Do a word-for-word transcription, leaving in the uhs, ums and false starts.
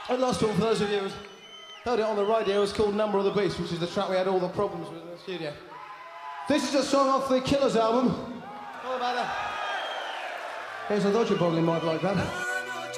And last one, for those of you who've heard it on the radio, it's called Number of the Beast, which is the track we had all the problems with in the studio. This is a song off the Killers album. All about that. Here's a thought you probably might like that.